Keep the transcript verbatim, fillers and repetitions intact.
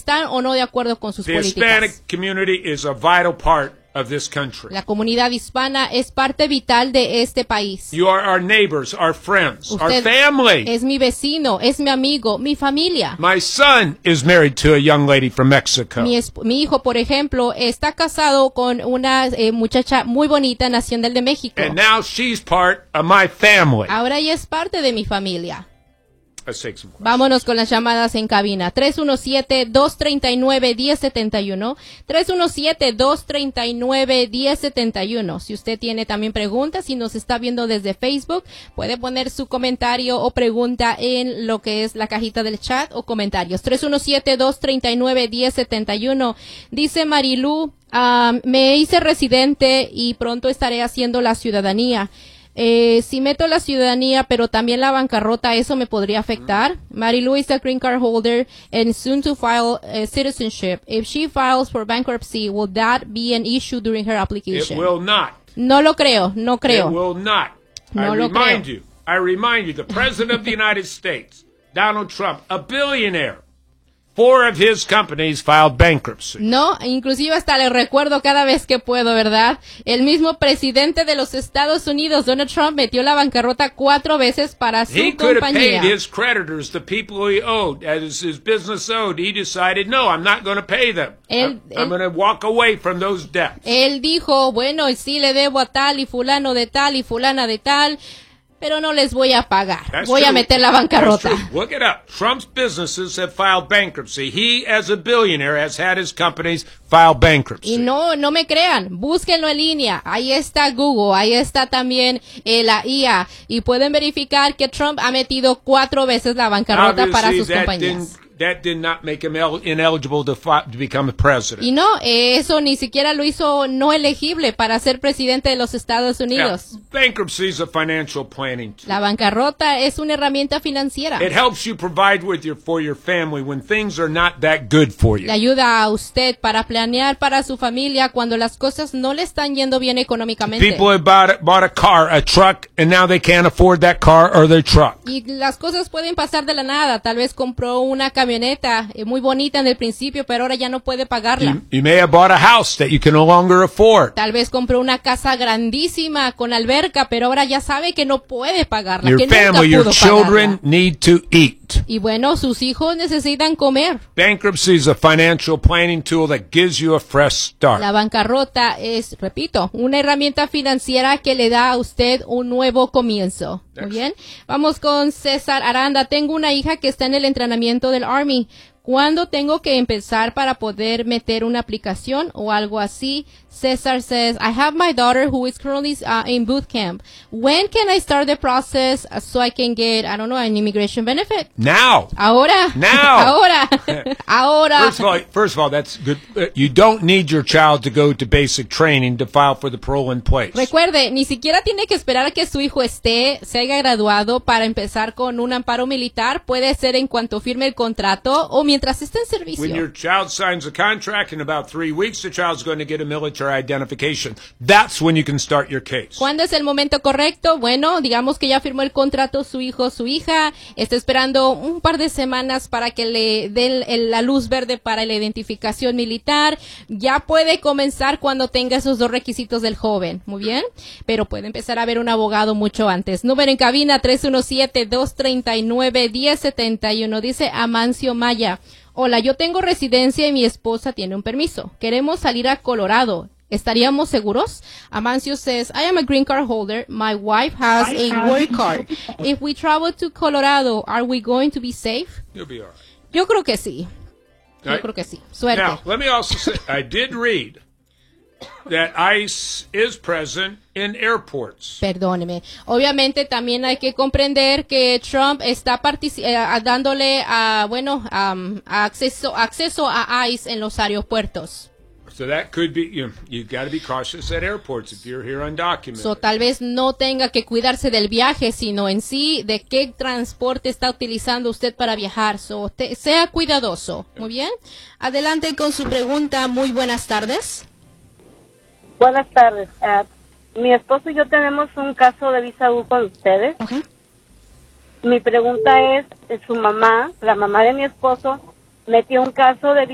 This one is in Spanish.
están o no de acuerdo con sus The políticas. Hispanic community is a vital part of this country. La comunidad hispana es parte vital de este país. You are our neighbors, our friends, our Usted family. es mi vecino, es mi amigo, mi familia. My son is married to a young lady from Mexico. Mi, mi hijo, por ejemplo, está casado con una eh, muchacha muy bonita nacional de México. And now she's part of my family. Ahora ella es parte de mi familia. Let's take some questions. Vámonos con las llamadas en cabina. tres uno siete, dos tres nueve, uno cero siete uno. tres uno siete, dos tres nueve, uno cero siete uno. Si usted tiene también preguntas y nos está viendo desde Facebook, puede poner su comentario o pregunta en lo que es la cajita del chat o comentarios. tres uno siete, dos tres nueve, uno cero siete uno. Dice Marilu, um, me hice residente y pronto estaré haciendo la ciudadanía. Eh, si meto la ciudadanía, pero también la bancarrota, ¿eso me podría afectar? Marilu is a green card holder and soon to file uh, citizenship. If she files for bankruptcy, will that be an issue during her application? It will not. No lo creo, no creo. It will not. No I lo remind creo. you, I remind you, the President of the United States, Donald Trump, a billionaire, four of his companies filed bankruptcy. No, inclusive hasta le recuerdo cada vez que puedo, ¿verdad? El mismo presidente de los Estados Unidos, Donald Trump, metió la bancarrota cuatro veces para su He could have compañía. paid his creditors, the people he owed, as his business owed. He decided, no, I'm not going to pay them. Él- I'm, I'm él- going to walk away from those debts. Él dijo, bueno, sí le debo a tal y fulano de tal y fulana de tal, pero no les voy a pagar. That's Voy true. a meter la bancarrota. That's true. Look it up. Trump's businesses have filed bankruptcy. He, as a billionaire, has had his companies file bankruptcy. Y no, no me crean, búsquenlo en línea. Ahí está Google, ahí está también eh, la I A. Y pueden verificar que Trump ha metido cuatro veces la bancarrota para Obviously, sus that compañías. didn't, that did not make him el- ineligible to, fi- to become a president. Y no, eh, eso ni siquiera lo hizo no elegible para ser presidente de los Estados Yeah. Unidos. Bankruptcy is a financial planning tool. La bancarrota es una herramienta financiera. It helps you provide with your for your family when things are not that good for you. Le ayuda a usted para planear para su familia cuando las cosas no le están yendo bien económicamente. People have bought, bought a car, a truck, and now they can't afford that car or their truck. Y las cosas pueden pasar de la nada. Tal vez compró una camioneta eh, muy bonita en el principio, pero ahora ya no puede pagarla. You, you may have bought a house that you can no longer afford. Tal vez compró una casa grandísima con alberca, pero ahora ya sabe que no puede pagarla, Your que nunca family, your pudo children pagarla. need to eat. Y bueno, sus hijos necesitan comer. Bankruptcy is a financial planning tool that gives you a fresh start. La bancarrota es, repito, una herramienta financiera que le da a usted un nuevo comienzo. Muy bien. Vamos con César Aranda. Tengo una hija que está en el entrenamiento del Army. ¿Cuándo tengo que empezar para poder meter una aplicación o algo así? Cesar says, I have my daughter who is currently uh, in boot camp. When can I start the process uh, so I can get, I don't know, an immigration benefit? Now. Ahora. Now. Ahora. Ahora. First of all, first of all, that's good. Uh, You don't need your child to go to basic training to file for the parole in place. Recuerde, ni siquiera tiene que esperar a que su hijo esté, se haya graduado para empezar con un amparo militar. Puede ser en cuanto firme el contrato o mientras esté en servicio. When your child signs a contract, in about three weeks, the child's going to get a military identification. That's when you can start your case. ¿Cuándo es el momento correcto? Bueno, digamos que ya firmó el contrato su hijo o su hija, está esperando un par de semanas para que le den el- la luz verde para la identificación militar. Ya puede comenzar cuando tenga esos dos requisitos del joven, muy bien, pero puede empezar a ver un abogado mucho antes. Número en cabina tres uno siete, dos tres nueve, uno cero siete uno, dice Amancio Maya. Hola, yo tengo residencia y mi esposa tiene un permiso. Queremos salir a Colorado. ¿Estaríamos seguros? Amancio says, I am a green card holder. My wife has a work card. If we travel to Colorado, are we going to be safe? You'll be all right. Yo creo que sí. Yo Right. creo que sí. Suerte. Now, let me also say, I did read that ICE is present in airports. Perdóneme. Obviamente también hay que comprender que Trump está partici- eh, dándole a, bueno, um, acceso, acceso a ICE en los aeropuertos. So that could be, you know, you've got to be cautious at airports if you're here undocumented. So, tal vez no tenga que cuidarse del viaje, sino en sí de qué transporte está utilizando usted para viajar. So, te- sea cuidadoso. Muy bien. Adelante con su pregunta. Muy buenas tardes. Buenas tardes. Ah, mi esposo y yo tenemos un caso de visa U con ustedes. Okay. Mi pregunta es, eh, su mamá, la mamá de mi esposo, metió un caso de